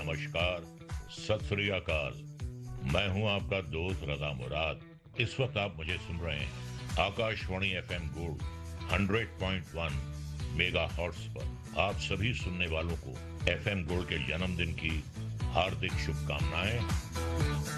नमस्कार, सत श्री अकाल। मैं हूं आपका दोस्त रजा मुराद। इस वक्त आप मुझे सुन रहे हैं Akashvani FM gold 100.1 mega hearts पर। आप सभी सुनने वालों को एफएम गोल्ड के जन्मदिन की हार्दिक शुभकामनाएं।